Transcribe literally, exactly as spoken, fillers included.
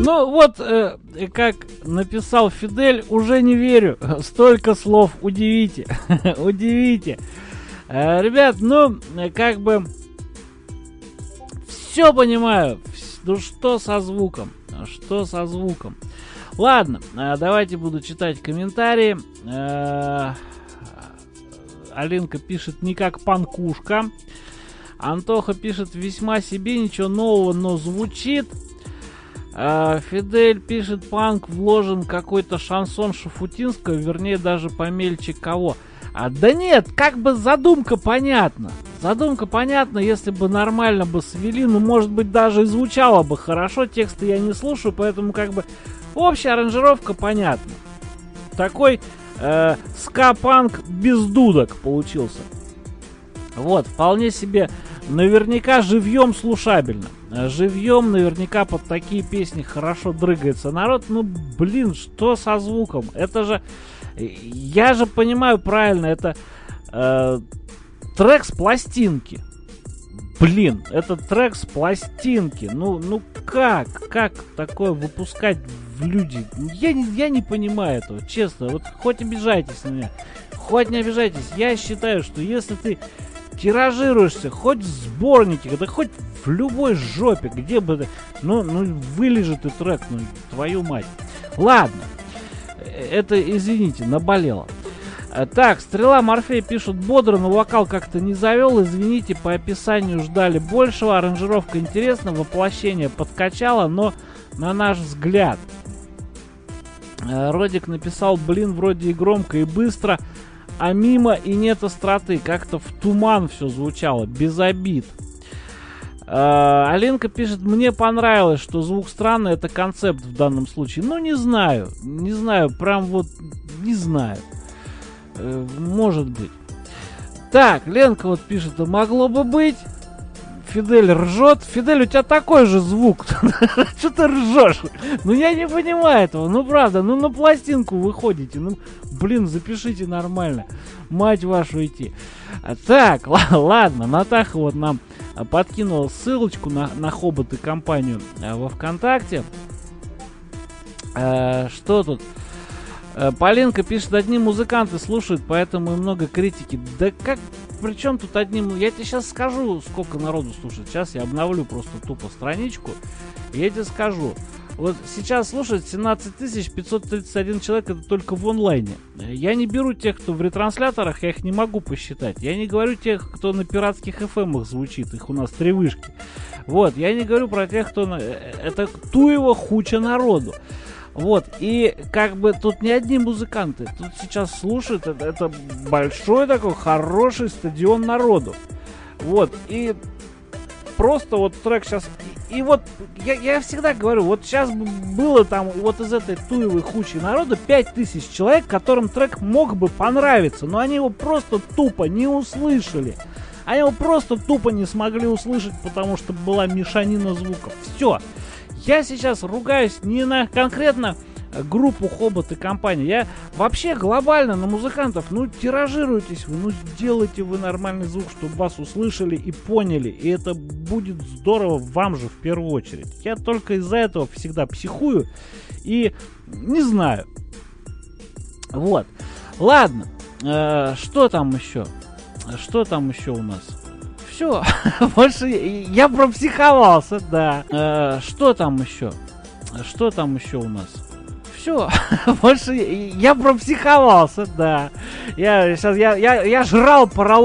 Ну вот, э, как написал Фидель, уже не верю. Столько слов, удивите. Удивите. Э, ребят, ну, как бы... Все понимаю. Ну что со звуком? Что со звуком? Ладно, э, давайте буду читать комментарии. Э, Алинка пишет не как панкушка. Антоха пишет весьма себе, ничего нового, но звучит. А, Фидель пишет, панк вложен какой-то шансон Шафутинского, вернее даже помельче кого. А, да нет, как бы задумка понятна. Задумка понятна, если бы нормально бы свели, ну может быть даже и звучало бы хорошо. Тексты я не слушаю, поэтому как бы общая аранжировка понятна. Такой э, ска-панк без дудок получился. Вот, вполне себе, наверняка живьем слушабельно. Живьем наверняка под такие песни хорошо дрыгается народ. Ну, блин, что со звуком? Это же, я же понимаю правильно, это э, трек с пластинки. Блин, это трек с пластинки. Ну, ну как? Как такое выпускать в люди? Я, я не понимаю этого, честно. Вот хоть обижайтесь на меня, хоть не обижайтесь. Я считаю, что если ты тиражируешься хоть в сборнике, да хоть в любой жопе, где бы ты, ну, ну вылежит и трек, ну твою мать. Ладно, это, извините, наболело. Так, Стрела Морфей пишут бодро, но вокал как-то не завел. Извините, по описанию ждали большего. Аранжировка интересна, воплощение подкачало, но на наш взгляд. Родик написал, блин, вроде и громко, и быстро, а мимо и нет остроты. Как-то в туман все звучало, без обид. Э, Алинка пишет, мне понравилось, что звук странный, это концепт в данном случае. Ну, не знаю, не знаю, прям вот, не знаю. Э, может быть. Так, Ленка вот пишет, а могло бы быть. Фидель ржет. Фидель, у тебя такой же звук. Что ты ржешь? Ну, я не понимаю этого. Ну, правда, ну на пластинку вы ходите. Ну, блин, запишите нормально. Мать вашу идти. Так, ладно, Натаха вот нам подкинула ссылочку на, на Хобот и компанию во ВКонтакте. Что тут? Полинка пишет, одни музыканты слушают, поэтому и много критики. Да как, при чем тут одни... Я тебе сейчас скажу, сколько народу слушает. Сейчас я обновлю просто тупо страничку. И я тебе скажу. Вот сейчас слушает семнадцать тысяч пятьсот тридцать один человек, это только в онлайне. Я не беру тех, кто в ретрансляторах, я их не могу посчитать. Я не говорю тех, кто на пиратских эф эмах звучит, их у нас три вышки. Вот, я не говорю про тех, кто... На... Это туево хуча народу. Вот, и как бы тут не одни музыканты. Тут сейчас слушают, это, это большой такой хороший стадион народу. Вот, и просто вот трек сейчас... И, и вот, я, я всегда говорю, вот сейчас было там вот из этой туевой хучи народа пять тысяч человек, которым трек мог бы понравиться, но они его просто тупо не услышали. Они его просто тупо не смогли услышать, потому что была мешанина звуков. Все. Я сейчас ругаюсь не на конкретно группу Хобот и компании. Я вообще глобально на музыкантов. Ну, тиражируйтесь вы, ну, сделайте вы нормальный звук, чтобы вас услышали и поняли. И это будет здорово вам же в первую очередь. Я только из-за этого всегда психую и не знаю. Вот. Ладно. Э, что там еще? Что там еще у нас? Все, больше я пропсиховался, да. Э, что там еще? Что там еще у нас? Все, больше я пропсиховался, да. Я сейчас я я я жрал поролон.